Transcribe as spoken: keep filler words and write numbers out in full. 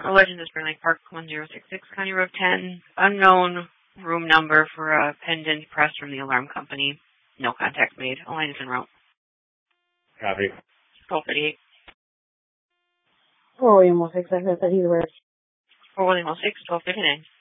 Our Legend is Spring Lake Park, one zero six six, County Road ten. Unknown room number for a pendant press from the alarm company. No contact made. A line is en route. Copy. twelve thirty-eight. four William oh six, I heard that he works. four William oh six, twelve fifty-nine.